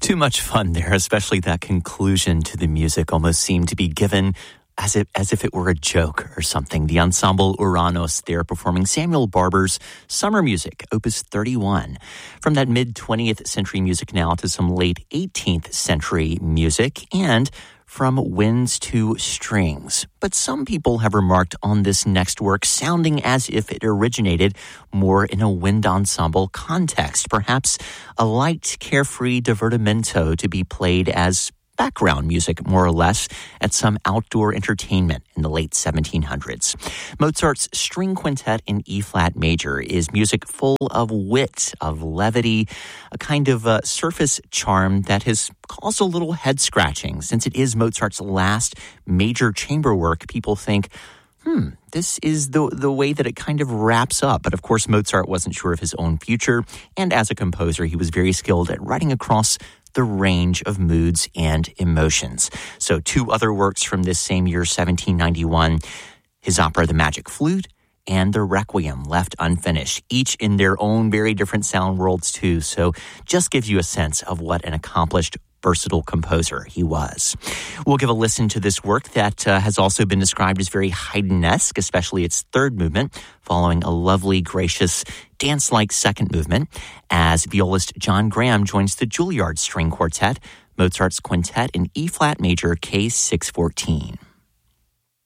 Too much fun there, especially that conclusion to the music almost seemed to be given as if it were a joke or something. The ensemble Uranos there performing Samuel Barber's Summer Music, Opus 31. From that mid-20th century music now to some late 18th century music, and from winds to strings. But some people have remarked on this next work sounding as if it originated more in a wind ensemble context, perhaps a light, carefree divertimento to be played as background music, more or less, at some outdoor entertainment in the late 1700s. Mozart's String Quintet in E-flat major is music full of wit, of levity, a kind of surface charm that has caused a little head-scratching. Since it is Mozart's last major chamber work, people think, this is the way that it kind of wraps up. But of course, Mozart wasn't sure of his own future, and as a composer, he was very skilled at writing across the range of moods and emotions. So two other works from this same year, 1791, his opera The Magic Flute and the Requiem, left unfinished, each in their own very different sound worlds too. So just gives you a sense of what an accomplished, versatile composer he was. We'll give a listen to this work that has also been described as very Haydn-esque, especially its third movement, following a lovely, gracious, dance-like second movement, as violist John Graham joins the Juilliard String Quartet, Mozart's Quintet in E-flat major, K614.